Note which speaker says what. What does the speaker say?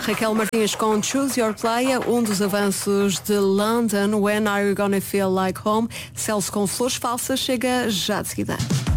Speaker 1: Raquel Martins com Choose Your Playa, um dos avanços de London, When Are You Gonna Feel Like Home? Celso com Flores Falsas chega já de seguida.